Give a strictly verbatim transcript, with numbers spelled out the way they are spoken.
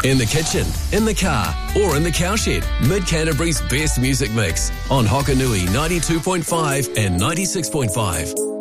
In the kitchen, in the car, or in the cowshed. Mid-Canterbury's best music mix on Hokanui ninety-two point five and ninety-six point five.